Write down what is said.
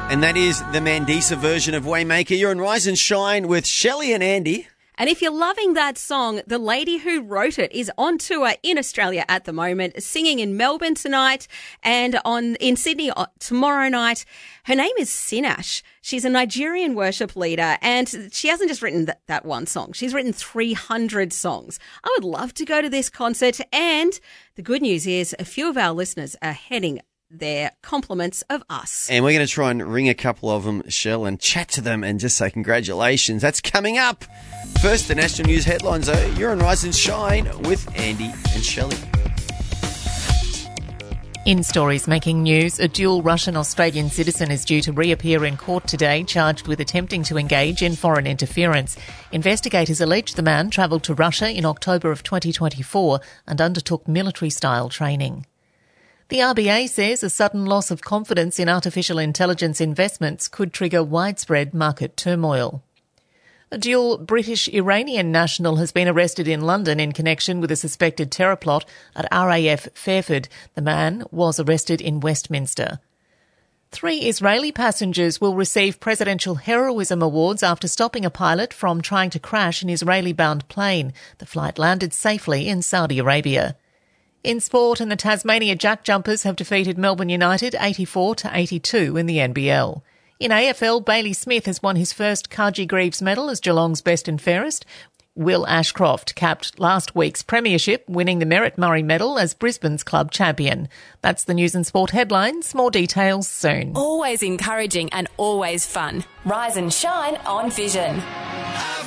And that is the Mandisa version of Waymaker. You're on Rise and Shine with Shelley and Andy. And if you're loving that song, the lady who wrote it is on tour in Australia at the moment, singing in Melbourne tonight and in Sydney tomorrow night. Her name is Sinash. She's a Nigerian worship leader, and she hasn't just written that one song. She's written 300 songs. I would love to go to this concert, and the good news is a few of our listeners are heading their compliments of us. And we're going to try and ring a couple of them, Shell, and chat to them and just say congratulations. That's coming up. First, the national news headlines, though. You're on Rise and Shine with Andy and Shelley. In stories making news, a dual Russian-Australian citizen is due to reappear in court today, charged with attempting to engage in foreign interference. Investigators allege the man travelled to Russia in October of 2024 and undertook military-style training. The RBA says a sudden loss of confidence in artificial intelligence investments could trigger widespread market turmoil. A dual British-Iranian national has been arrested in London in connection with a suspected terror plot at RAF Fairford. The man was arrested in Westminster. 3 Israeli passengers will receive presidential heroism awards after stopping a pilot from trying to crash an Israeli-bound plane. The flight landed safely in Saudi Arabia. In sport, and the Tasmania Jack Jumpers have defeated Melbourne United 84-82 in the NBL. In AFL, Bailey Smith has won his first Cargie Greaves medal as Geelong's best and fairest. Will Ashcroft capped last week's premiership, winning the Merritt Murray medal as Brisbane's club champion. That's the news and sport headlines. More details soon. Always encouraging and always fun. Rise and Shine on Vision.